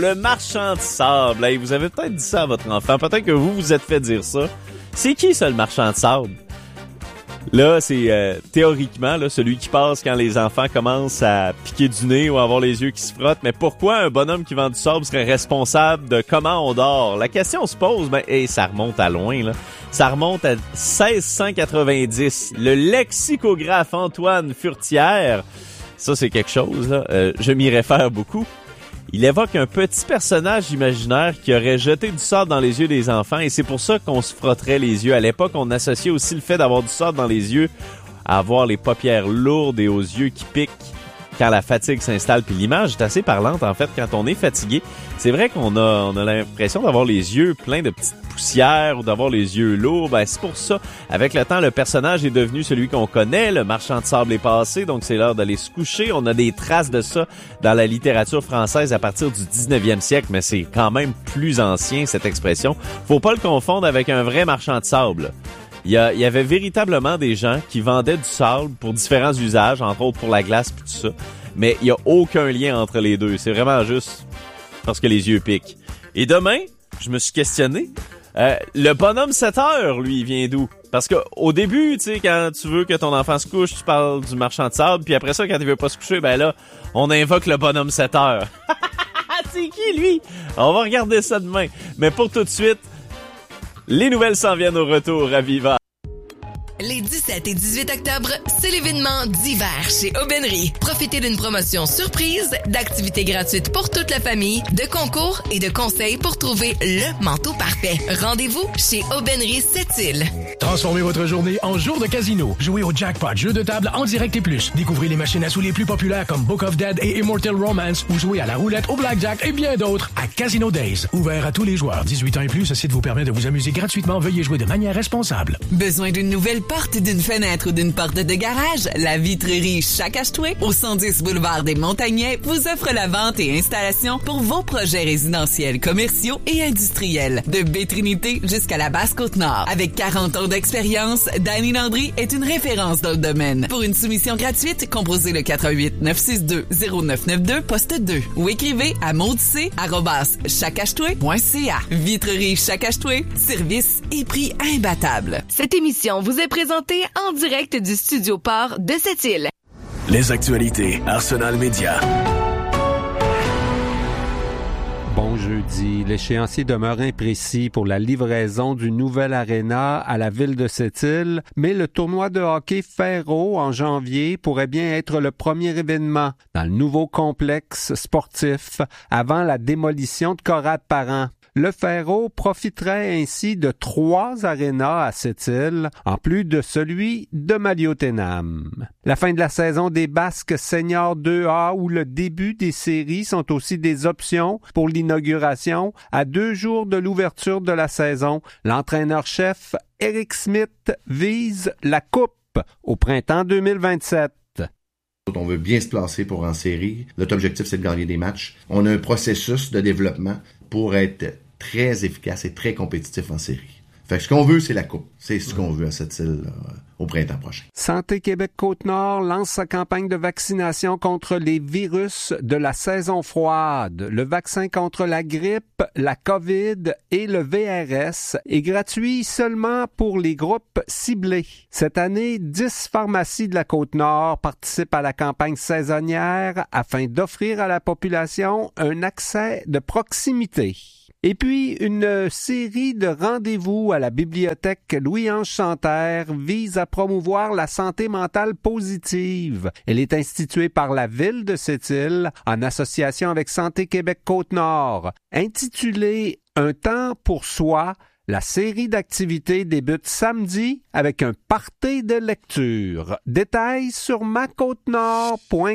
Le marchand de sable. Hey, vous avez peut-être dit ça à votre enfant. Peut-être que vous vous êtes fait dire ça. C'est qui ça, le marchand de sable? Là, c'est théoriquement là, celui qui passe quand les enfants commencent à piquer du nez ou à avoir les yeux qui se frottent. Mais pourquoi un bonhomme qui vend du sable serait responsable de comment on dort? La question se pose, mais ça remonte à loin, là. Ça remonte à 1690. Le lexicographe Antoine Furtière, ça c'est quelque chose, là. Je m'y réfère beaucoup. Il évoque un petit personnage imaginaire qui aurait jeté du sable dans les yeux des enfants et c'est pour ça qu'on se frotterait les yeux. À l'époque, on associait aussi le fait d'avoir du sable dans les yeux à avoir les paupières lourdes et aux yeux qui piquent quand la fatigue s'installe. Puis l'image est assez parlante, en fait, quand on est fatigué. C'est vrai qu'on a l'impression d'avoir les yeux pleins de petites poussières ou d'avoir les yeux lourds. Ben, c'est pour ça. Avec le temps, le personnage est devenu celui qu'on connaît. Le marchand de sable est passé, donc c'est l'heure d'aller se coucher. On a des traces de ça dans la littérature française à partir du 19e siècle, mais c'est quand même plus ancien, cette expression. Faut pas le confondre avec un vrai marchand de sable. Il y avait véritablement des gens qui vendaient du sable pour différents usages, entre autres pour la glace puis tout ça. Mais il y a aucun lien entre les deux. C'est vraiment juste parce que les yeux piquent. Et demain, je me suis questionné. Le bonhomme 7 heures, lui, il vient d'où? Parce que au début, tu sais, quand tu veux que ton enfant se couche, tu parles du marchand de sable. Puis après ça, quand il veut pas se coucher, ben là, on invoque le bonhomme 7 heures. C'est qui, lui? On va regarder ça demain. Mais pour tout de suite, les nouvelles s'en viennent au retour à Viva. Les 17 et 18 octobre, c'est l'événement d'hiver chez Aubainerie. Profitez d'une promotion surprise, d'activités gratuites pour toute la famille, de concours et de conseils pour trouver le manteau parfait. Rendez-vous chez Aubainerie Sept-Îles. Transformez votre journée en jour de casino. Jouez au jackpot, jeu de table en direct et plus. Découvrez les machines à sous les plus populaires comme Book of Dead et Immortal Romance ou jouez à la roulette, au blackjack et bien d'autres à Casino Days. Ouvert à tous les joueurs. 18 ans et plus, ce site vous permet de vous amuser gratuitement. Veuillez jouer de manière responsable. Besoin d'une nouvelle porte, d'une fenêtre ou d'une porte de garage? La vitrerie Chac-Achetoué au 110 boulevard des Montagnais vous offre la vente et installation pour vos projets résidentiels, commerciaux et industriels. De Baie-Trinité jusqu'à la Basse-Côte-Nord. Avec 40 ans d'expérience, Danny Landry est une référence dans le domaine. Pour une soumission gratuite, composez le 418-962-0992 poste 2 ou écrivez à maudc@chacachetoué.ca. Vitrerie Chac-Achetoué, service et prix imbattables. Cette émission vous est présentée en direct du Studio Port de Sept-Îles. Les actualités Arsenal Média. Bon jeudi. L'échéancier demeure imprécis pour la livraison du nouvel aréna à la ville de Sept-Îles, mais le tournoi de hockey Ferro en janvier pourrait bien être le premier événement dans le nouveau complexe sportif avant la démolition de Corrades-Parent. Le Ferro profiterait ainsi de 3 arénas à Sept-Îles, en plus de celui de Maliotenam. La fin de la saison des Basques Seniors 2A ou le début des séries sont aussi des options pour l'inauguration à 2 jours de l'ouverture de la saison. L'entraîneur-chef Eric Smith vise la Coupe au printemps 2027. On veut bien se placer pour en série. Notre objectif, c'est de gagner des matchs. On a un processus de développement pour être très efficace et très compétitif en série. Fait que ce qu'on veut, c'est la coupe. C'est ce qu'on veut à cette île au printemps prochain. Santé Québec Côte-Nord lance sa campagne de vaccination contre les virus de la saison froide. Le vaccin contre la grippe, la COVID et le VRS est gratuit seulement pour les groupes ciblés. Cette année, 10 pharmacies de la Côte-Nord participent à la campagne saisonnière afin d'offrir à la population un accès de proximité. Et puis, une série de rendez-vous à la bibliothèque Louis-Ange Santerre vise à promouvoir la santé mentale positive. Elle est instituée par la ville de Sept-Îles en association avec Santé Québec Côte-Nord. Intitulée « Un temps pour soi », la série d'activités débute samedi avec un party de lecture. Détails sur macôtenord.com.